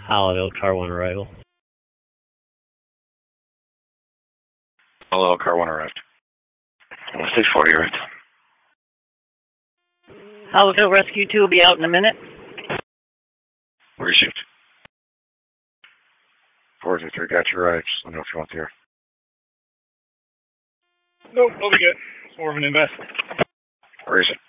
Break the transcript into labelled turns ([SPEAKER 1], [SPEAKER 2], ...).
[SPEAKER 1] Holiday car 1 arrival.
[SPEAKER 2] Hello, car 1 arrived. 640 arrived.
[SPEAKER 3] Holiday Rescue 2 will be out in a minute.
[SPEAKER 2] Received. 423, got you right. Just let me know if you want the air.
[SPEAKER 4] Nope, we'll be good. It's more of an investment.
[SPEAKER 2] Where is it?